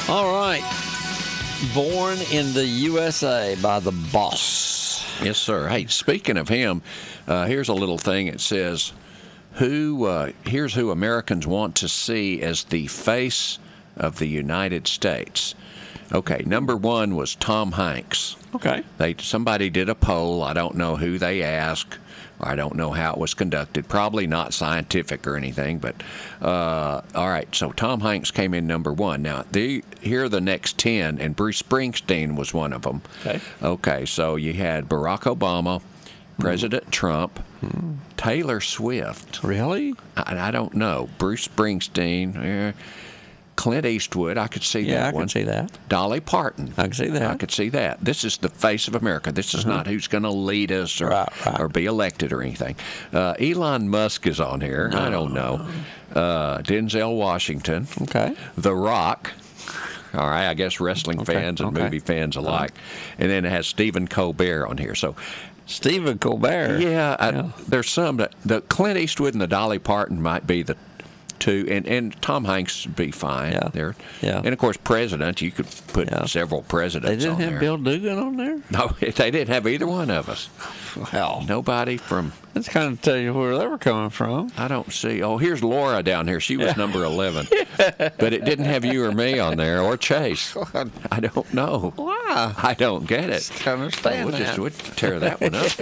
All right. Born in the USA by the boss. Yes, sir. Hey, speaking of him, here's a little thing. It says, here's who Americans want to see as the face of the United States. Okay, number one was Tom Hanks. Okay. Somebody did a poll. I don't know who they asked. I don't know how it was conducted. Probably not scientific or anything, but all right. So Tom Hanks came in number one. Now, here are the next 10, and Bruce Springsteen was one of them. Okay. Okay, so you had Barack Obama, President Trump, Taylor Swift. Really? I don't know. Bruce Springsteen, Clint Eastwood, I could see that Yeah, I one. can see that. Dolly Parton. I can see that. I could see that. This is the face of America. This is not who's going to lead us or be elected or anything. Elon Musk is on here. I don't know. Denzel Washington. Okay. The Rock. All right, I guess wrestling fans and movie fans alike. And then it has Stephen Colbert on here. So Stephen Colbert. Yeah, there's some that the Clint Eastwood and the Dolly Parton might be the two, and Tom Hanks would be fine there. Yeah. And of course, president, you could put several presidents They didn't on have there. Bill Dugan on there? No, they didn't have either one of us. Well, nobody from. That's kind of tell you where they were coming from. I don't see. Oh, here's Laura down here. She was number 11, but it didn't have you or me on there or Chase. I don't know. Why? I don't get it. I understand We'll tear that one up.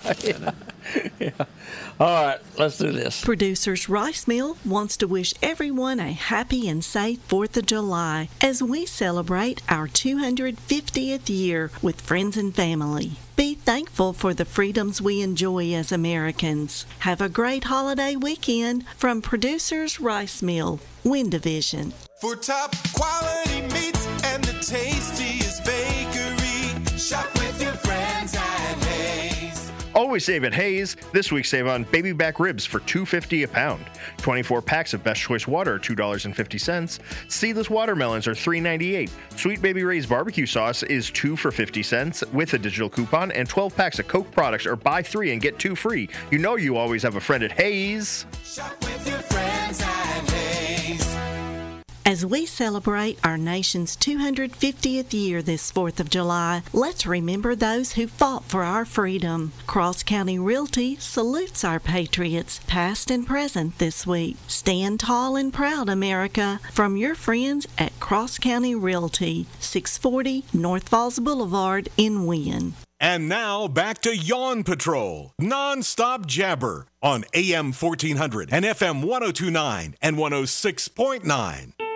Yeah. All right, let's do this. Producers Rice Mill wants to wish everyone a happy and safe 4th of July as we celebrate our 250th year with friends and family. Be thankful for the freedoms we enjoy as Americans. Have a great holiday weekend from Producers Rice Mill, Wind Division. For top quality meats and the tastiest bakery, shop with your friends at Hayes. Always save at Hayes. This week save on baby back ribs for $2.50 a pound. 24 packs of Best Choice water are $2.50. Seedless watermelons are $3.98. Sweet Baby Ray's barbecue sauce is 2 for 50 cents with a digital coupon, and 12 packs of Coke products are buy 3 and get 2 free. You know you always have a friend at Hayes. Shop with your friends at Hayes. As we celebrate our nation's 250th year this 4th of July, let's remember those who fought for our freedom. Cross County Realty salutes our patriots, past and present, this week. Stand tall and proud, America, from your friends at Cross County Realty, 640 North Falls Boulevard in Wynn. And now back to Yawn Patrol, non-stop jabber on AM 1400 and FM 1029 and 106.9.